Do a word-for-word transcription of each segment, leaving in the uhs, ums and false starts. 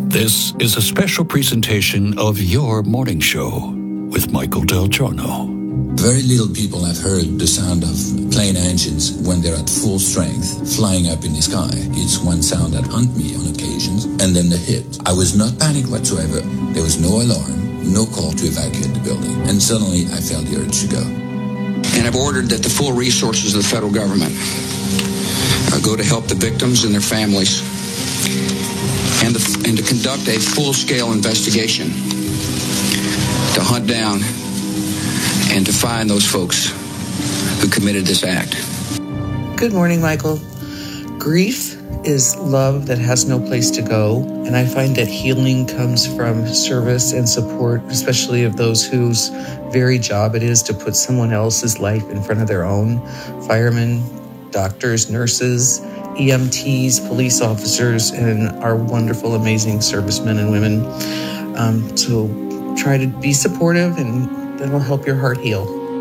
This is a special presentation of Your Morning Show with Michael Del Giorno. Very little people have heard the sound of plane engines when they're at full strength, flying up in the sky. It's one sound that haunts me on occasions, and then the hit. I was not panicked whatsoever. There was no alarm, no call to evacuate the building, and suddenly I felt the urge to go. And I've ordered that the full resources of the federal government uh, go to help the victims and their families, and, the, and to conduct a full-scale investigation to hunt down and to find those folks who committed this act. Good morning, Michael. Grief is love that has no place to go, and I find that healing comes from service and support, especially of those whose very job it is to put someone else's life in front of their own. Firemen, doctors, nurses, E M Ts, police officers, and our wonderful, amazing servicemen and women. Um, so try to be supportive, and that'll help your heart heal.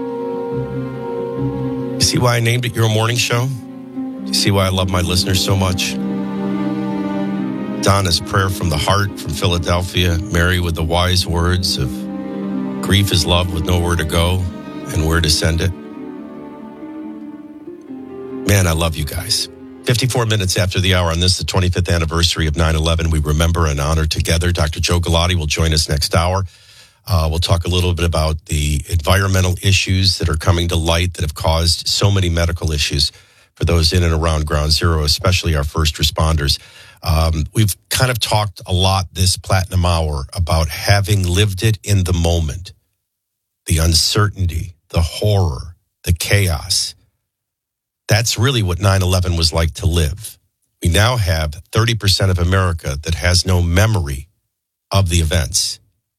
You see why I named it Your Morning Show? You see why I love my listeners so much? Donna's prayer from the heart from Philadelphia, Mary with the wise words of grief is love with nowhere to go and where to send it. Man, I love you guys. fifty-four minutes after the hour on this, the twenty-fifth anniversary of nine eleven, we remember and honor together. Doctor Joe Galati will join us next hour. Uh, we'll talk a little bit about the environmental issues that are coming to light that have caused so many medical issues for those in and around Ground Zero, especially our first responders. Um, we've kind of talked a lot this Platinum Hour about having lived it in the moment, the uncertainty, the horror, the chaos. That's really what nine eleven was like to live. We now have thirty percent of America that has no memory of the events.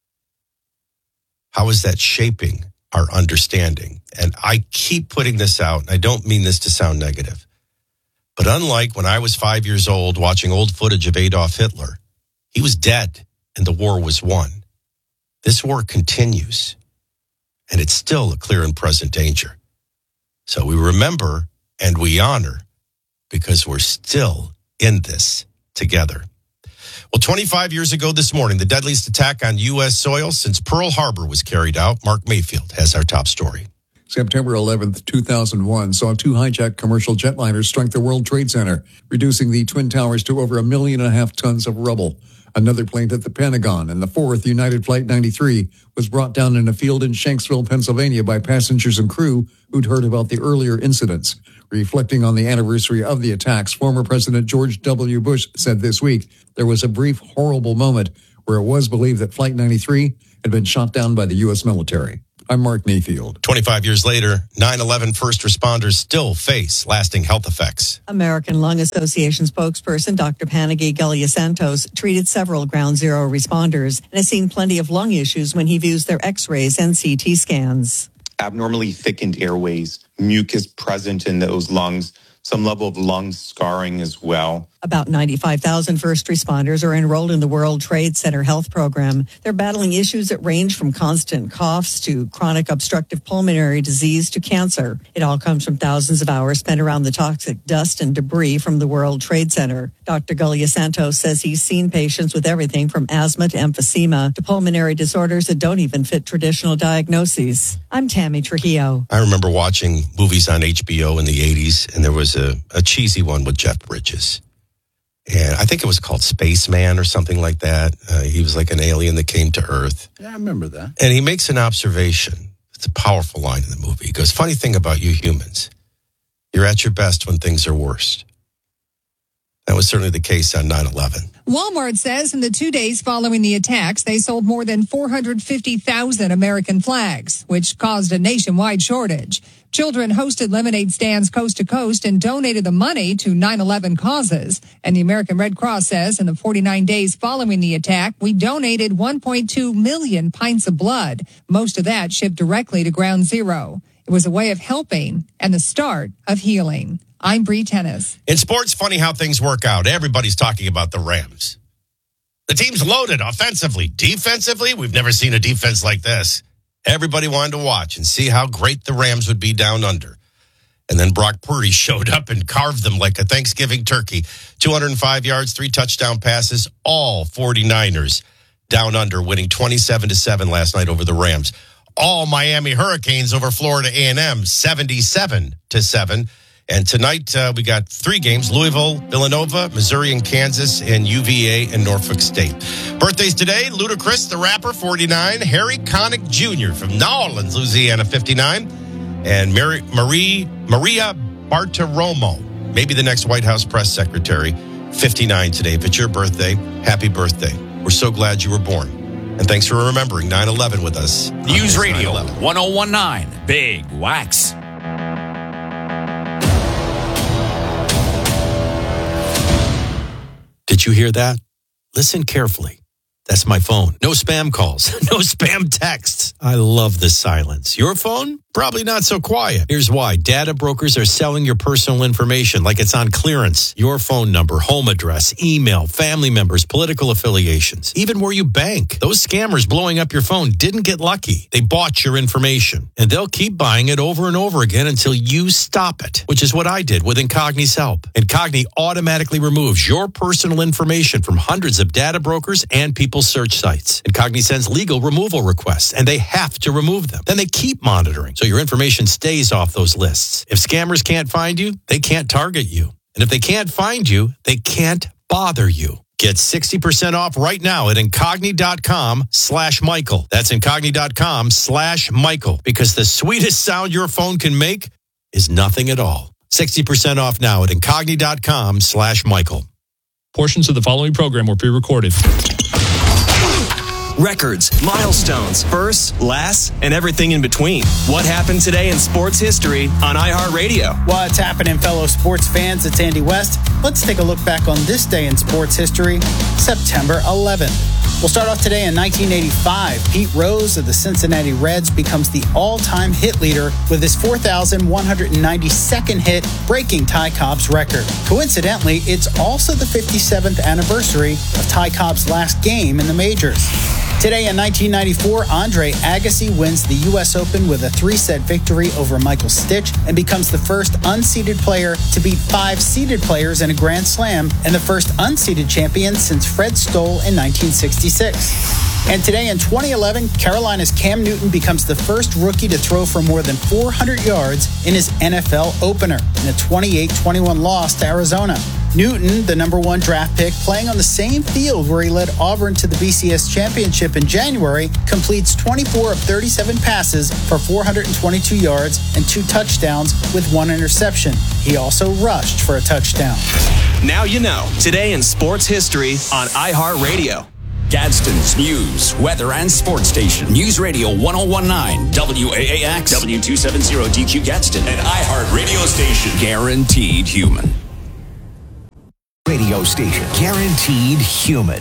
How is that shaping our understanding? And I keep putting this out, and I don't mean this to sound negative, but unlike when I was five years old watching old footage of Adolf Hitler, he was dead and the war was won. This war continues, and it's still a clear and present danger. So we remember and we honor because we're still in this together. Well, twenty-five years ago this morning, the deadliest attack on U S soil since Pearl Harbor was carried out. Mark Mayfield has our top story. September eleventh, two thousand one saw two hijacked commercial jetliners strike the World Trade Center, reducing the Twin Towers to over a million and a half tons of rubble. Another plane at the Pentagon and the fourth United Flight ninety-three was brought down in a field in Shanksville, Pennsylvania by passengers and crew who'd heard about the earlier incidents. Reflecting on the anniversary of the attacks, former President George W. Bush said this week there was a brief, horrible moment where it was believed that Flight ninety-three had been shot down by the U S military. I'm Mark Mayfield. twenty-five years later, nine eleven first responders still face lasting health effects. American Lung Association spokesperson Doctor Panagi Galiasantos treated several Ground Zero responders and has seen plenty of lung issues when he views their x-rays and C T scans. Abnormally thickened airways, mucus present in those lungs, some level of lung scarring as well. About ninety-five thousand first responders are enrolled in the World Trade Center health program. They're battling issues that range from constant coughs to chronic obstructive pulmonary disease to cancer. It all comes from thousands of hours spent around the toxic dust and debris from the World Trade Center. Doctor Galiasantos says he's seen patients with everything from asthma to emphysema to pulmonary disorders that don't even fit traditional diagnoses. I'm Tammy Trujillo. I remember watching movies on H B O in the eighties, and there was a, a cheesy one with Jeff Bridges. And I think it was called Spaceman or something like that. Uh, he was like an alien that came to Earth. Yeah, I remember that. And he makes an observation. It's a powerful line in the movie. He goes, funny thing about you humans, you're at your best when things are worst. That was certainly the case on nine eleven. Walmart says in the two days following the attacks, they sold more than four hundred fifty thousand American flags, which caused a nationwide shortage. Children hosted lemonade stands coast to coast and donated the money to nine eleven causes. And the American Red Cross says in the forty-nine days following the attack, we donated one point two million pints of blood. Most of that shipped directly to Ground Zero. It was a way of helping and the start of healing. I'm Bree Tennis. In sports, funny how things work out. Everybody's talking about the Rams. The team's loaded offensively. Defensively, we've never seen a defense like this. Everybody wanted to watch and see how great the Rams would be down under. And then Brock Purdy showed up and carved them like a Thanksgiving turkey. two hundred five yards, three touchdown passes, all 49ers down under, winning twenty-seven to seven last night over the Rams. All Miami Hurricanes over Florida A and M, seventy-seven to seven. And tonight uh, we got three games: Louisville, Villanova, Missouri and Kansas, and U V A and Norfolk State. Birthdays today: Ludacris, the rapper, forty-nine; Harry Connick Junior from New Orleans, Louisiana, fifty-nine; and Mary, Marie Maria Bartiromo, maybe the next White House press secretary, fifty-nine today. If it's your birthday, happy birthday. We're so glad you were born. And thanks for remembering nine eleven with us. News Radio one oh one point nine, Big Wax. Did you hear that? Listen carefully. That's my phone. No spam calls. No spam texts. I love the silence. Your phone? Probably not so quiet. Here's why. Data brokers are selling your personal information like it's on clearance. Your phone number, home address, email, family members, political affiliations, even where you bank. Those scammers blowing up your phone didn't get lucky. They bought your information, and they'll keep buying it over and over again until you stop it, which is what I did with Incogni's help. Incogni automatically removes your personal information from hundreds of data brokers and people's search sites. Incogni sends legal removal requests, and they have to remove them. Then they keep monitoring, so your information stays off those lists. If scammers can't find you, they can't target you. And if they can't find you, they can't bother you. Get sixty percent off right now at Incogni.com slash Michael. That's Incogni.com slash Michael. Because the sweetest sound your phone can make is nothing at all. sixty percent off now at Incogni.com slash Michael. Portions of the following program were pre-recorded. Records, milestones, firsts, lasts, and everything in between. What happened today in sports history on iHeartRadio? What's happening, fellow sports fans? It's Andy West. Let's take a look back on this day in sports history, September eleventh. We'll start off today in nineteen eighty-five. Pete Rose of the Cincinnati Reds becomes the all-time hit leader with his four thousand one hundred ninety-second hit, breaking Ty Cobb's record. Coincidentally, it's also the fifty-seventh anniversary of Ty Cobb's last game in the majors. Today in nineteen ninety-four, Andre Agassi wins the U S Open with a three-set victory over Michael Stich and becomes the first unseeded player to beat five seeded players in a Grand Slam and the first unseeded champion since Fred Stoll in nineteen sixty-six. And today in twenty eleven, Carolina's Cam Newton becomes the first rookie to throw for more than four hundred yards in his N F L opener in a twenty-eight twenty-one loss to Arizona. Newton, the number one draft pick, playing on the same field where he led Auburn to the B C S championship in January, completes twenty-four of thirty-seven passes for four hundred twenty-two yards and two touchdowns with one interception. He also rushed for a touchdown. Now you know. Today in sports history on iHeartRadio. Gadsden's news, weather, and sports station. News Radio one oh one point nine, W A A X, W two seventy D Q Gadsden, an iHeart radio station. Guaranteed human. Radio station. Guaranteed human.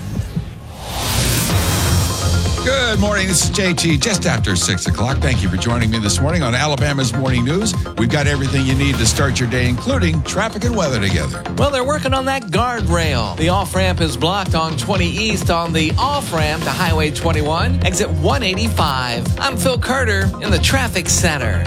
Good morning. This is J T, just after six o'clock. Thank you for joining me this morning on Alabama's Morning News. We've got everything you need to start your day, including traffic and weather together. Well, they're working on that guardrail. The off-ramp is blocked on twenty East on the off-ramp to Highway twenty-one, exit one eighty-five. I'm Phil Carter in the traffic center.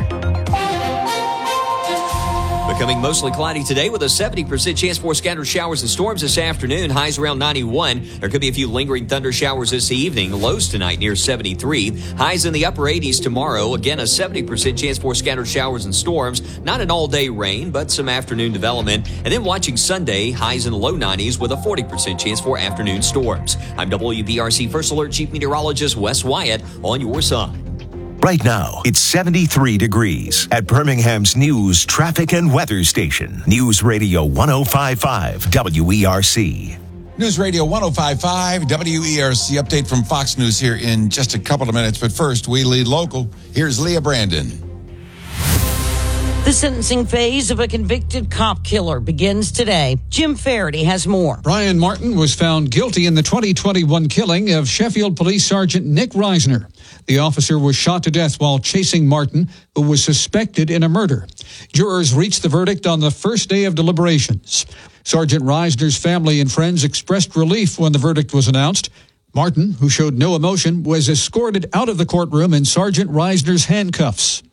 Becoming mostly cloudy today with a seventy percent chance for scattered showers and storms this afternoon. Highs around ninety-one. There could be a few lingering thunder showers this evening. Lows tonight near seventy-three. Highs in the upper eighties tomorrow. Again, a seventy percent chance for scattered showers and storms. Not an all-day rain, but some afternoon development. And then watching Sunday, highs in the low nineties with a forty percent chance for afternoon storms. I'm W B R C First Alert Chief Meteorologist Wes Wyatt on your side. Right now, it's seventy-three degrees at Birmingham's news, traffic, and weather station. News Radio one oh five point five W E R C. News Radio one oh five point five W E R C. Update from Fox News here in just a couple of minutes. But first, we lead local. Here's Leah Brandon. The sentencing phase of a convicted cop killer begins today. Jim Faraday has more. Brian Martin was found guilty in the twenty twenty-one killing of Sheffield Police Sergeant Nick Reisner. The officer was shot to death while chasing Martin, who was suspected in a murder. Jurors reached the verdict on the first day of deliberations. Sergeant Reisner's family and friends expressed relief when the verdict was announced. Martin, who showed no emotion, was escorted out of the courtroom in Sergeant Reisner's handcuffs.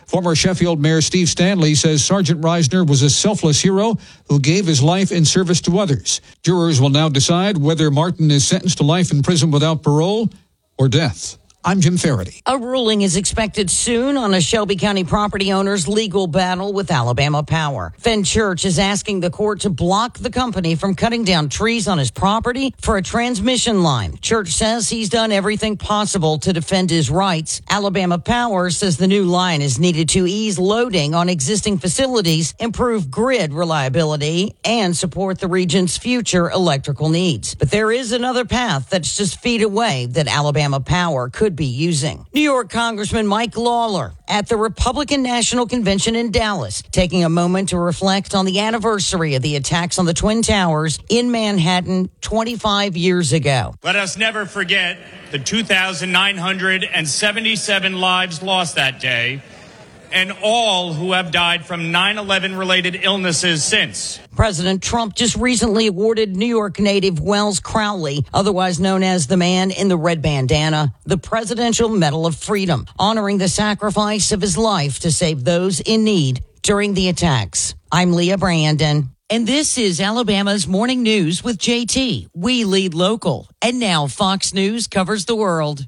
Former Sheffield Mayor Steve Stanley says Sergeant Reisner was a selfless hero who gave his life in service to others. Jurors will now decide whether Martin is sentenced to life in prison without parole or death. I'm Jim Faraday. A ruling is expected soon on a Shelby County property owner's legal battle with Alabama Power. Fenn Church is asking the court to block the company from cutting down trees on his property for a transmission line. Church says he's done everything possible to defend his rights. Alabama Power says the new line is needed to ease loading on existing facilities, improve grid reliability, and support the region's future electrical needs. But there is another path that's just feet away that Alabama Power could be using. New York Congressman Mike Lawler at the Republican National Convention in Dallas, taking a moment to reflect on the anniversary of the attacks on the Twin Towers in Manhattan twenty-five years ago. Let us never forget the two thousand nine hundred seventy-seven lives lost that day and all who have died from nine eleven related illnesses since. President Trump just recently awarded New York native Wells Crowley, otherwise known as the man in the red bandana, the Presidential Medal of Freedom, honoring the sacrifice of his life to save those in need during the attacks. I'm Leah Brandon. And this is Alabama's Morning News with J T. We lead local. And now Fox News covers the world.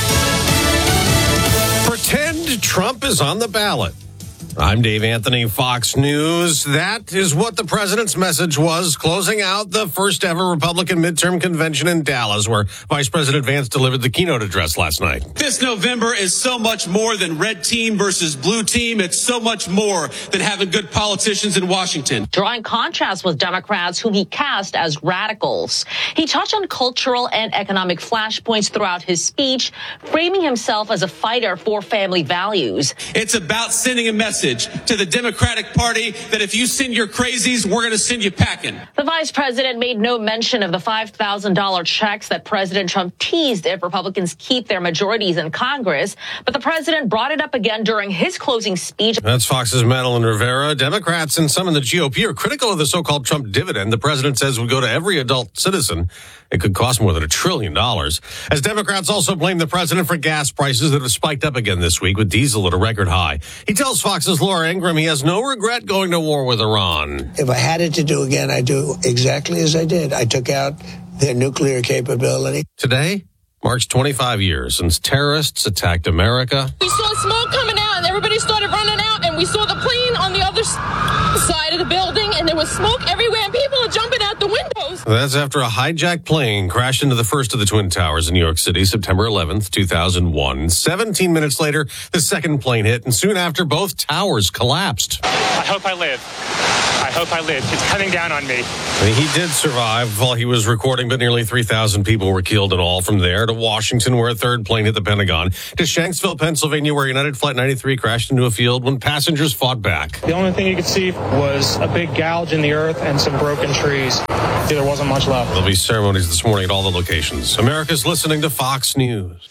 Pretend Trump is on the ballot. I'm Dave Anthony, Fox News. That is what the president's message was, closing out the first ever Republican midterm convention in Dallas, where Vice President Vance delivered the keynote address last night. This November is so much more than red team versus blue team. It's so much more than having good politicians in Washington. Drawing contrast with Democrats whom he cast as radicals. He touched on cultural and economic flashpoints throughout his speech, framing himself as a fighter for family values. It's about sending a message to the Democratic Party that if you send your crazies, we're going to send you packing. The vice president made no mention of the five thousand dollars checks that President Trump teased if Republicans keep their majorities in Congress. But the president brought it up again during his closing speech. That's Fox's Madeline Rivera. Democrats and some in the G O P are critical of the so-called Trump dividend. The president says would go to every adult citizen. It could cost more than a trillion dollars. As Democrats also blame the president for gas prices that have spiked up again this week, with diesel at a record high. He tells Fox's Laura Ingraham he has no regret going to war with Iran. If I had it to do again, I'd do exactly as I did. I took out their nuclear capability. Today marks twenty-five years since terrorists attacked America. We saw smoke coming out and everybody started running out, and we saw the plane on the other side of the building, and there was smoke everywhere and people are jumping out the windows. That's after a hijacked plane crashed into the first of the Twin Towers in New York City, September eleventh, two thousand one. seventeen minutes later, the second plane hit, and soon after, both towers collapsed. I hope I live. I hope I live. It's coming down on me. He did survive while he was recording, but nearly three thousand people were killed in all. From there to Washington, where a third plane hit the Pentagon, to Shanksville, Pennsylvania, where United Flight ninety-three crashed into a field when passengers fought back. The only thing you could see was a big gouge in the earth and some broken trees. There wasn't much left. There'll be ceremonies this morning at all the locations. America's listening to Fox News.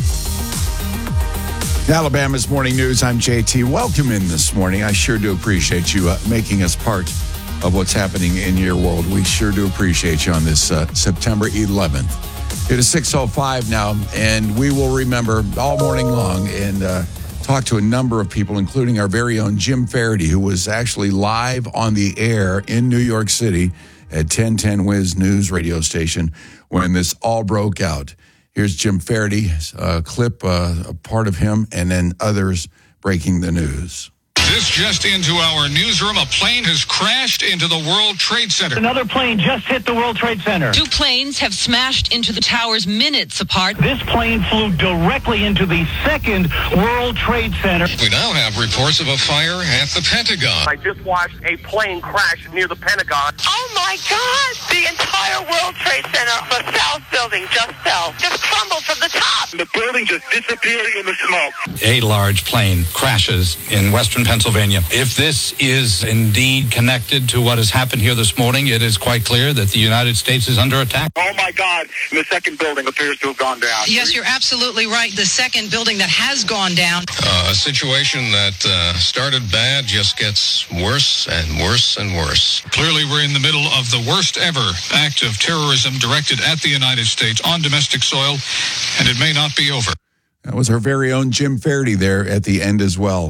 Alabama's Morning News. I'm J T. Welcome in this morning. I sure do appreciate you uh, making us part of what's happening in your world. We sure do appreciate you on this uh, September eleventh. It is six oh five now, and we will remember all morning long and uh, talk to a number of people, including our very own Jim Faraday, who was actually live on the air in New York City at ten ten Wiz News radio station when this all broke out. Here's Jim Faraday, a clip, uh, a part of him, and then others breaking the news. This just into our newsroom. A plane has crashed into the World Trade Center. Another plane just hit the World Trade Center. Two planes have smashed into the towers minutes apart. This plane flew directly into the second World Trade Center. We now have reports of a fire at the Pentagon. I just watched a plane crash near the Pentagon. Oh my God! The entire World Trade Center, the South Building just fell. Just crumbled from the top. The building just disappeared in the smoke. A large plane crashes in western Pennsylvania. If this is indeed connected to what has happened here this morning, it is quite clear that the United States is under attack. Oh my God, and the second building appears to have gone down. Yes, you're absolutely right. The second building that has gone down. Uh, a situation that uh, started bad just gets worse and worse and worse. Clearly, we're in the middle of the worst ever act of terrorism directed at the United States on domestic soil, and it may not be over. That was our very own Jim Faraday there at the end as well.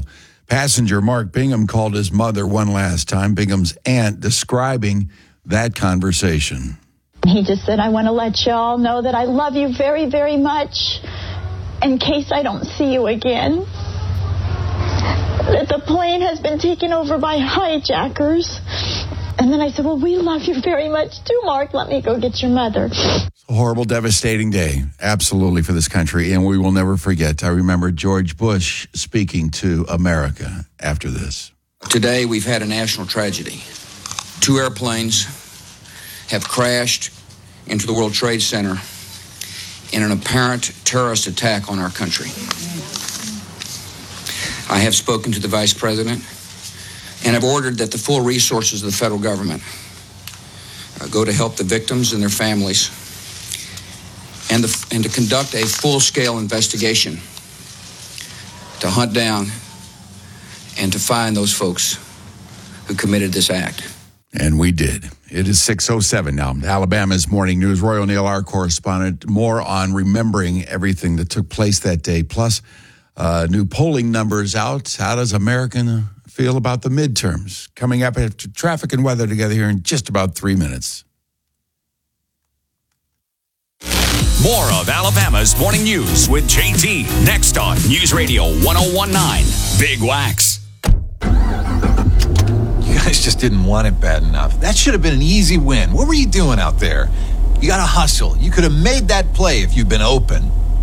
Passenger Mark Bingham called his mother one last time, Bingham's aunt, describing that conversation. He just said, I want to let you all know that I love you very, very much in case I don't see you again. That the plane has been taken over by hijackers. And then I said, well, we love you very much too, Mark. Let me go get your mother. It's a horrible, devastating day, absolutely, for this country, and we will never forget. I remember George Bush speaking to America after this. Today, we've had a national tragedy. Two airplanes have crashed into the World Trade Center in an apparent terrorist attack on our country. I have spoken to the Vice President and have ordered that the full resources of the federal government uh, go to help the victims and their families and, the, and to conduct a full-scale investigation to hunt down and to find those folks who committed this act. And we did. It is six oh seven now. Alabama's Morning News. Roy O'Neill, our correspondent, more on remembering everything that took place that day, plus uh, new polling numbers out. How does American feel about the midterms? Coming up after traffic and weather together here in just about three minutes. More of Alabama's Morning News with J T next on News Radio one oh one point nine Big Wax. You guys just didn't want it bad enough. That should have been an easy win. What were you doing out there? You got to hustle. You could have made that play if you'd been open.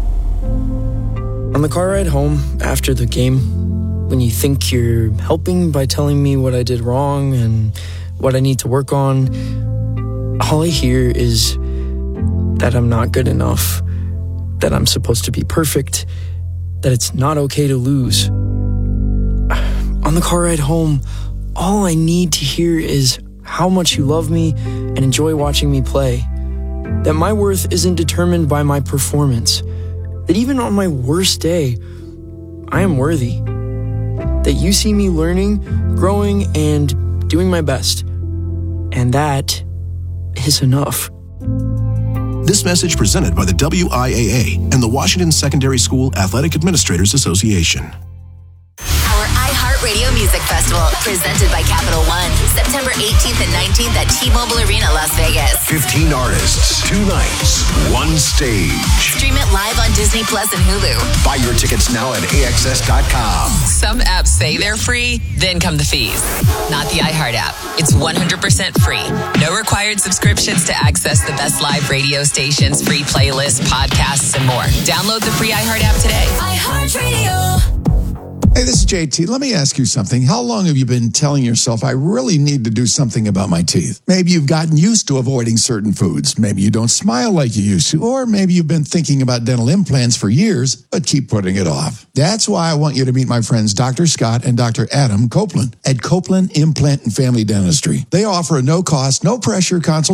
On the car ride home after the game, when you think you're helping by telling me what I did wrong and what I need to work on, all I hear is that I'm not good enough, that I'm supposed to be perfect, that it's not okay to lose. On the car ride home, all I need to hear is how much you love me and enjoy watching me play, that my worth isn't determined by my performance, that even on my worst day, I am worthy, that you see me learning, growing, and doing my best, and that is enough. This message presented by the W I A A and the Washington Secondary School Athletic Administrators Association. Our iHeartRadio Music Festival, presented by Capital One, September eighteenth and nineteenth at T-Mobile Arena, Las Vegas. fifteen artists, two nights, one stage. Stream it live on Disney Plus and Hulu. Buy your tickets now at A X S dot com. Some apps say they're free, then come the fees. Not the iHeart app. It's one hundred percent free. No required subscriptions to access the best live radio stations, free playlists, podcasts, and more. Download the free iHeart app today. iHeartRadio. Hey, this is J T. Let me ask you something. How long have you been telling yourself, I really need to do something about my teeth? Maybe you've gotten used to avoiding certain foods. Maybe you don't smile like you used to. Or maybe you've been thinking about dental implants for years, but keep putting it off. That's why I want you to meet my friends Doctor Scott and Doctor Adam Copeland at Copeland Implant and Family Dentistry. They offer a no-cost, no-pressure consultation